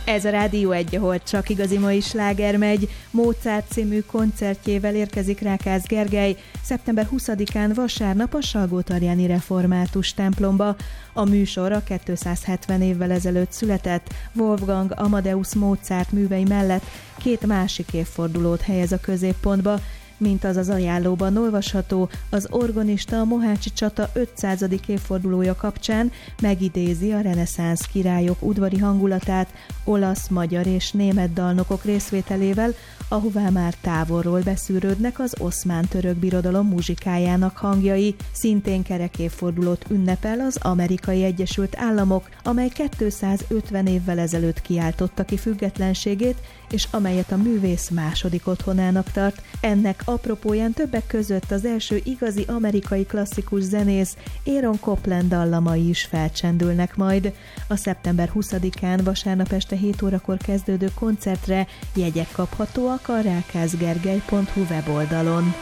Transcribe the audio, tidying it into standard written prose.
Ez a Rádió 1, ahol csak igazi mai sláger megy. Mozart című koncertjével érkezik Rákász Gergely szeptember 20-án vasárnap a Salgótarjáni Református templomba. A műsor a 270 évvel ezelőtt született Wolfgang Amadeus Mozart művei mellett két másik évfordulót helyez a középpontba, mint az az ajánlóban olvasható, az organista a Mohácsi csata 500. évfordulója kapcsán megidézi a reneszánsz királyok udvari hangulatát olasz, magyar és német dalnokok részvételével, ahová már távolról beszűrődnek az oszmán-török birodalom muzsikájának hangjai. Szintén kerek évfordulót ünnepel az Amerikai Egyesült Államok, amely 250 évvel ezelőtt kiáltotta ki függetlenségét, és amelyet a művész második otthonának tart. Ennek apropóján többek között az első igazi amerikai klasszikus zenész Aaron Copland dallamai is felcsendülnek majd. A szeptember 20-án vasárnap este 7 órakor kezdődő koncertre jegyek kaphatóak a rákászgergely.hu weboldalon.